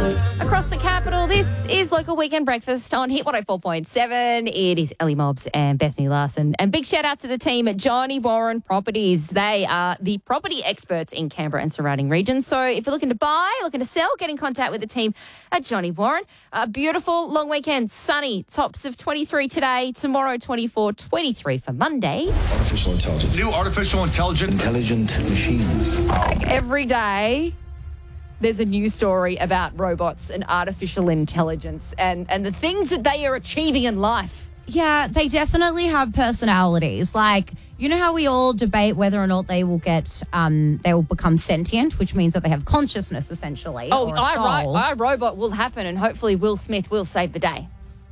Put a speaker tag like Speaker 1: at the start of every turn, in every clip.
Speaker 1: Across the capital, this is Local Weekend Breakfast on Hit 104.7. It is Ellie Mobbs and Bethany Larson. And big shout out to the team at Johnny Warren Properties. They are the property experts in Canberra and surrounding regions. So if you're looking to buy, looking to sell, get in contact with the team at Johnny Warren. A beautiful long weekend, sunny, tops of 23 today, tomorrow 24, 23 for Monday.
Speaker 2: Artificial intelligence.
Speaker 3: New artificial intelligence.
Speaker 2: Intelligent machines.
Speaker 1: Every day, there's a new story about robots and artificial intelligence and the things that they are achieving in life.
Speaker 4: Yeah, they definitely have personalities. Like, you know how we all debate whether or not they will become sentient, which means that they have consciousness, essentially.
Speaker 1: Oh,
Speaker 4: or a soul.
Speaker 1: iRobot will happen, and hopefully Will Smith will save the day.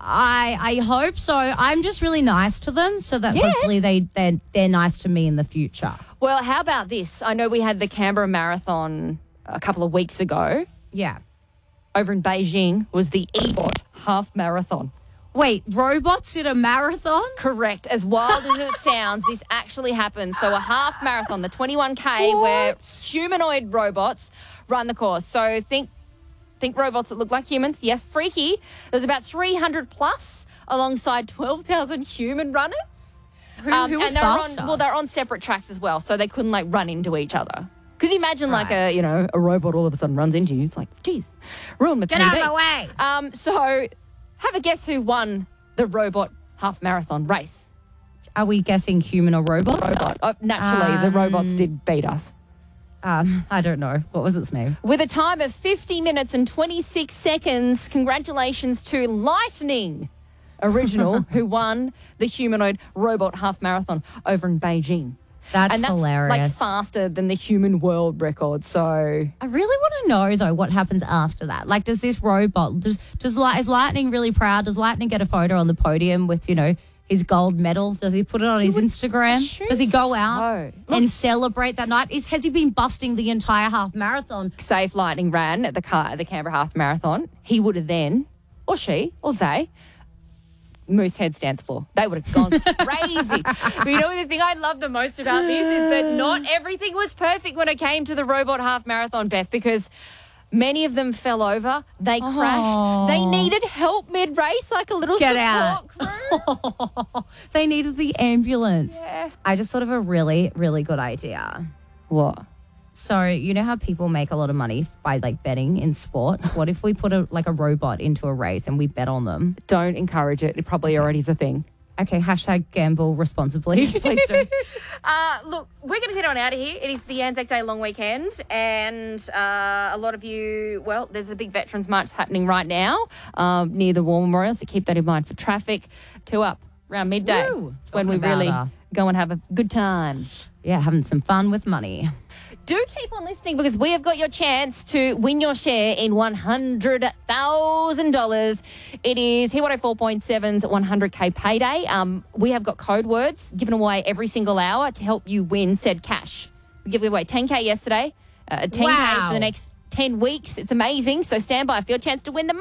Speaker 4: I hope so. I'm just really nice to them so that
Speaker 1: Yes.
Speaker 4: hopefully they're nice to me in the future.
Speaker 1: Well, how about this? I know we had the Canberra Marathon a couple of weeks ago.
Speaker 4: Yeah.
Speaker 1: Over in Beijing was the eBot half marathon.
Speaker 4: Wait, robots did a marathon?
Speaker 1: Correct. As wild as it sounds, this actually happened. So a half marathon, the 21K, where humanoid robots run the course. So think robots that look like humans. Yes, freaky. There's about 300 plus alongside 12,000 human runners.
Speaker 4: Who was
Speaker 1: and
Speaker 4: faster?
Speaker 1: they're on separate tracks as well, so they couldn't run into each other. Because you imagine a robot all of a sudden runs into you. It's like, geez, ruin my
Speaker 4: Get
Speaker 1: PB.
Speaker 4: out of my way.
Speaker 1: So have a guess who won the robot half marathon race.
Speaker 4: Are we guessing human or robot?
Speaker 1: Robot. Naturally, the robots did beat us.
Speaker 4: I don't know. What was its name?
Speaker 1: With a time of 50 minutes and 26 seconds, congratulations to Lightning Original, who won the humanoid robot half marathon over in Beijing.
Speaker 4: That's
Speaker 1: And
Speaker 4: hilarious.
Speaker 1: faster than the human world record. So
Speaker 4: I really want to know, though, what happens after that. Like, does this robot, is Lightning really proud? Does Lightning get a photo on the podium with, his gold medal? Does he put it on his Instagram? Does he go out and celebrate that night? Has he been busting the entire half marathon?
Speaker 1: say if Lightning ran at the Canberra half marathon, he would have then, or she, or they, Moosehead stands for. They would have gone crazy. But the thing I love the most about this is that not everything was perfect when it came to the robot half marathon, Beth, because many of them fell over. They crashed. They needed help mid-race, like a little support crew.
Speaker 4: They needed the ambulance.
Speaker 1: Yes.
Speaker 4: I just thought of a really, really good idea.
Speaker 1: What?
Speaker 4: So, you know how people make a lot of money by betting in sports? What if we put a robot into a race and we bet on them?
Speaker 1: Don't encourage it. It probably already is a thing.
Speaker 4: Okay, #gamble responsibly.
Speaker 1: Please do. Look, we're going to get on out of here. It is the Anzac Day long weekend, and a lot of you, there's a big Veterans March happening right now near the War Memorial, so keep that in mind for traffic. 2 up around midday.
Speaker 4: Woo!
Speaker 1: It's when we
Speaker 4: Talking
Speaker 1: really
Speaker 4: about
Speaker 1: go and have a good time.
Speaker 4: Yeah, having some fun with money.
Speaker 1: Do keep on listening because we have got your chance to win your share in $100,000. It is Hit 104.7's 100K payday. We have got code words given away every single hour to help you win said cash. We give away 10K yesterday, 10K for the next 10 weeks. It's amazing. So stand by for your chance to win the money.